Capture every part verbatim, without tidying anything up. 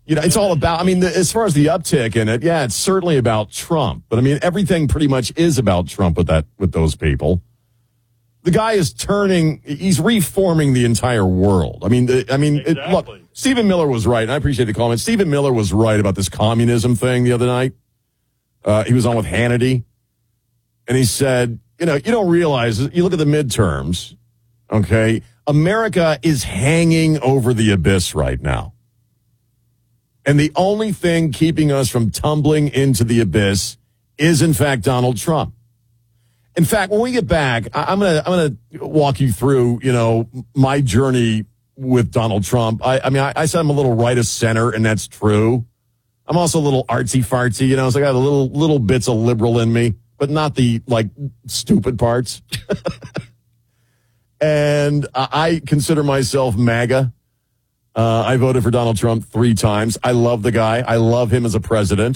You know, it's all about, I mean, the, as far as the uptick in it, yeah, it's certainly about Trump. But, I mean, everything pretty much is about Trump with that, with those people. The guy is turning, he's reforming the entire world. I mean, the, I mean, exactly. it, look, Stephen Miller was right, and I appreciate the comment. Stephen Miller was right about this communism thing the other night. Uh, he was on with Hannity, and he said, you know, you don't realize, you look at the midterms, okay, America is hanging over the abyss right now. And the only thing keeping us from tumbling into the abyss is, in fact, Donald Trump. In fact, when we get back, I'm gonna I'm gonna walk you through, you know, my journey with Donald Trump. I, I mean, I, I said I'm a little right of center, and that's true. I'm also a little artsy fartsy, you know, so I got a little little bits of liberal in me, but not the like stupid parts. And I consider myself MAGA. Uh, I voted for Donald Trump three times. I love the guy. I love him as a president.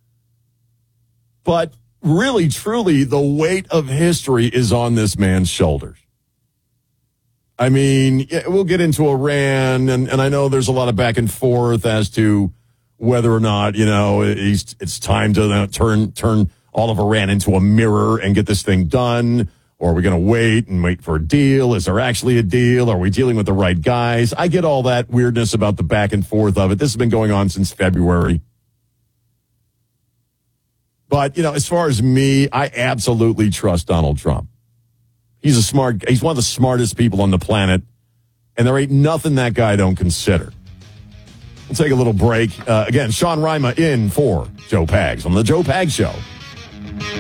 But really, truly, the weight of history is on this man's shoulders. I mean, we'll get into Iran, and, and I know there's a lot of back and forth as to whether or not, you know, it's, it's time to uh, turn turn all of Iran into a mirror and get this thing done. Or are we going to wait and wait for a deal? Is there actually a deal? Are we dealing with the right guys? I get all that weirdness about the back and forth of it. This has been going on since February. But, you know, as far as me, I absolutely trust Donald Trump. He's a smart, he's one of the smartest people on the planet, and there ain't nothing that guy don't consider. We'll take a little break. Uh, again, Sean Rima in for Joe Pags on the Joe Pags Show.